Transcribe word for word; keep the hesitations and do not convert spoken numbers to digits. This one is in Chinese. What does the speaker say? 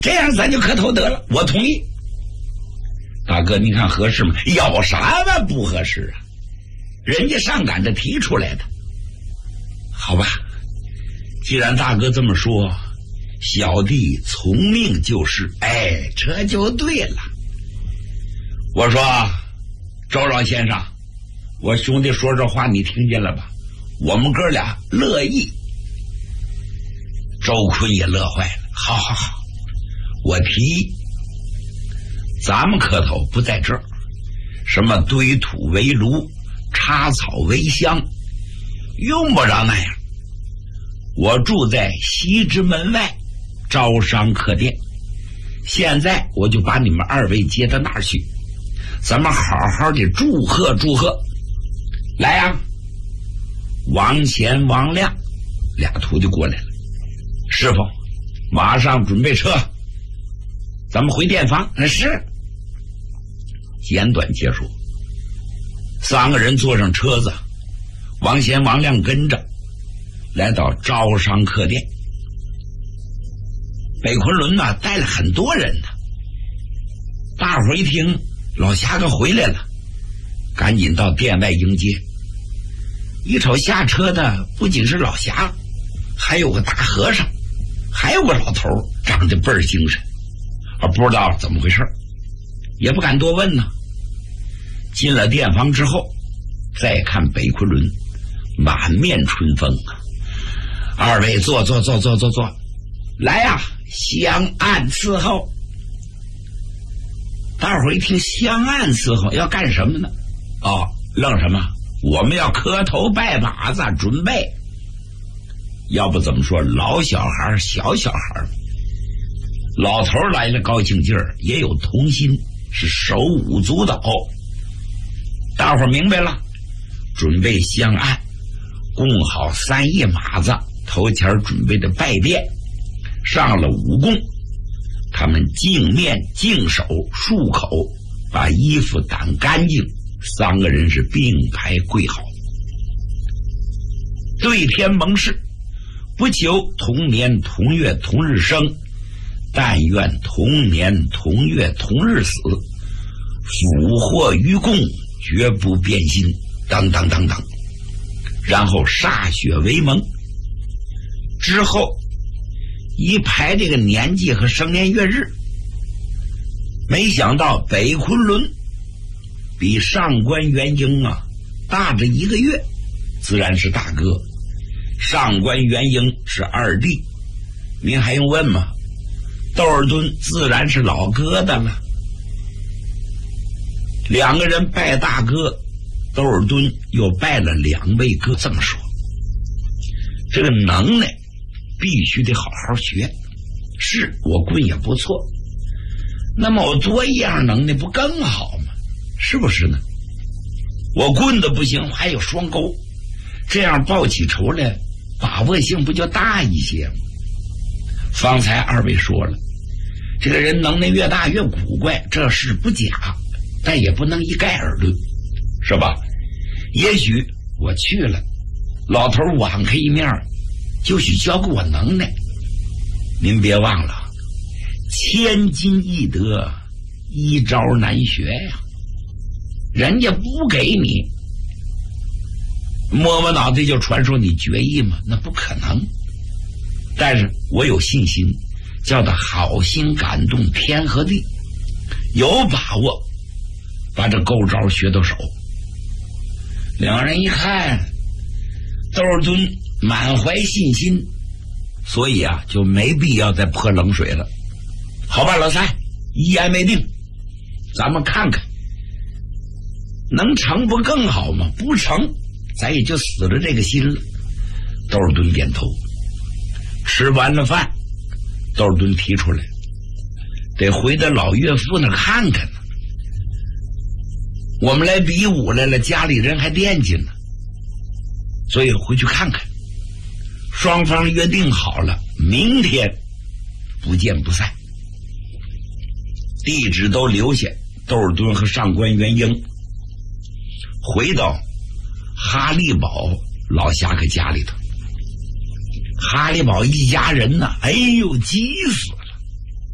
这样咱就磕头得了，我同意。大哥，你看合适吗？有啥么不合适啊？人家上赶着提出来的。好吧，既然大哥这么说，小弟从命就是。哎，这就对了。我说，周老先生，我兄弟说这话你听见了吧？我们哥俩乐意。周坤也乐坏了。好好好，我提议，咱们磕头不在这儿，什么堆土为炉，插草为香，用不着那样。我住在西直门外招商客店，现在我就把你们二位接到那儿去，咱们好好的祝贺祝贺。来呀、啊，王贤王亮俩徒弟过来了。师傅，马上准备车，咱们回店房。那是。简短结束，三个人坐上车子，王贤王亮跟着来到招商客店。北昆仑呢带了很多人呢，大伙一听老侠哥回来了，赶紧到店外迎接。一瞅下车的不仅是老侠，还有个大和尚，还有个老头，长得倍儿精神，而不知道怎么回事，也不敢多问呢。进了店房之后，再看北昆仑，满面春风啊！二位坐坐坐坐坐坐，来呀、啊，相安伺候。大伙儿一听相安伺候要干什么呢？哦，愣什么？我们要磕头拜把子，准备。要不怎么说老小孩小小孩？老头来了高兴劲儿，也有童心，是手舞足蹈。大伙儿明白了，准备相案，供好三叶马子，头前准备的拜殿，上了五供，他们净面净手漱口，把衣服掸干净，三个人是并排跪好，对天盟誓，不求同年同月同日生，但愿同年同月同日死，俘获于共，绝不变心，等等等等。然后歃血为盟，之后一排这个年纪和生年月日。没想到北昆仑比上官元婴啊大着一个月，自然是大哥。上官元婴是二弟，您还用问吗？窦尔敦自然是老哥的了。两个人拜大哥，窦尔敦又拜了两位哥。这么说，这个能耐必须得好好学。是我棍也不错，那么我多一样能耐不更好吗？是不是呢？我棍的不行，还有双钩，这样报起仇来把握性不就大一些吗？方才二位说了，这个人能耐越大越古怪，这是不假，但也不能一概而论，是吧？也许我去了，老头网开一面，就许教给我能耐。您别忘了，千金易得，一招难学呀。人家不给你，摸摸脑袋就传授你绝艺吗？那不可能。但是我有信心，叫他好心感动天和地，有把握把这勾招学到手。两人一看，窦尔敦满怀信心，所以啊，就没必要再泼冷水了。好吧，老三，一言为定，咱们看看能成不更好吗？不成，咱也就死了这个心了。窦尔敦点头。吃完了饭，窦尔敦提出来，得回到老岳父那看看呢。我们来比武来了，家里人还惦记呢，所以回去看看。双方约定好了，明天不见不散。地址都留下，窦尔敦和上官元婴回到哈利堡老侠客家里头。哈利堡一家人呢，哎呦急死了。